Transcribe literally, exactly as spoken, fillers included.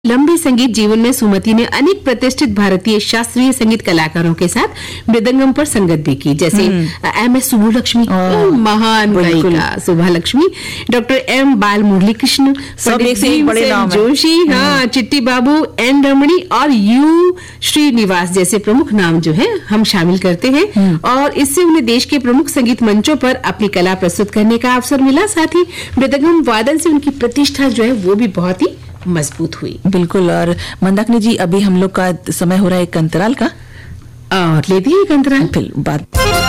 लंबे संगीत जीवन में सुमति ने अनेक प्रतिष्ठित भारतीय शास्त्रीय संगीत कलाकारों के साथ मृदंगम पर संगत भी की, जैसे एम एस सुब्बलक्ष्मी, महान गायिका सुब्बलक्ष्मी, डॉक्टर एम बाल मुरली कृष्ण, पंडित भीमसेन जोशी, हाँ, चिट्टी बाबू, एन रमणी और यू श्रीनिवास जैसे प्रमुख नाम जो है हम शामिल करते हैं। और इससे उन्हें देश के प्रमुख संगीत मंचों पर अपनी कला प्रस्तुत करने का अवसर मिला। साथ ही मृदंगम वादन से उनकी प्रतिष्ठा जो है वो भी बहुत ही मजबूत हुई। बिल्कुल। और मंदाकिनी जी, अभी हम लोग का समय हो रहा है एक अंतराल का, और ले दिए एक अंतराल, फिर बात